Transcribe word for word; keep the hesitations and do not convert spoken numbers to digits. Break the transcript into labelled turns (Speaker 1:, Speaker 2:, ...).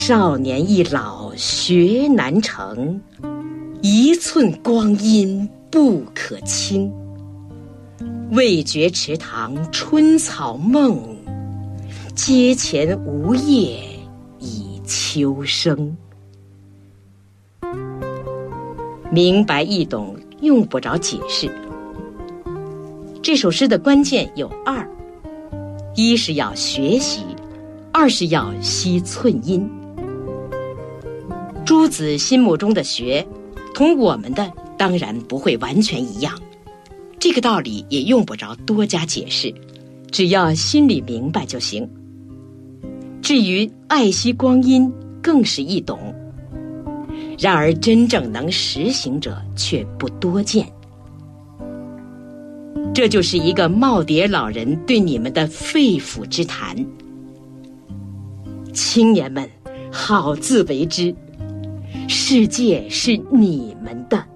Speaker 1: 少年易老学难成，一寸光阴不可轻。未觉池塘春草梦，阶前梧叶已秋声。明白易懂，用不着解释。这首诗的关键有二：一是要学习，二是要惜寸阴。诸子心目中的学，同我们的当然不会完全一样，这个道理也用不着多加解释，只要心里明白就行。至于爱惜光阴，更是易懂，然而真正能实行者却不多见。这就是一个耄耋老人对你们的肺腑之谈。青年们，好自为之，世界是你们的。